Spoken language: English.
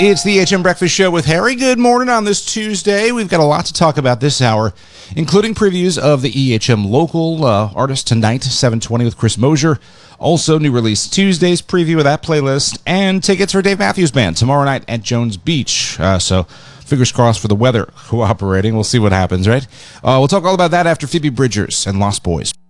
It's the HM Breakfast Show with Harry. Good morning on this Tuesday. We've got a lot to talk about this hour, including previews of the EHM Local Artist Tonight, 7:20 with Chris Mosier. Also, New Release Tuesdays preview of that playlist, and tickets for Dave Matthews Band tomorrow night at Jones Beach. So fingers crossed for the weather cooperating. We'll see what happens, right? We'll talk all about that after Phoebe Bridgers and Lost Boys.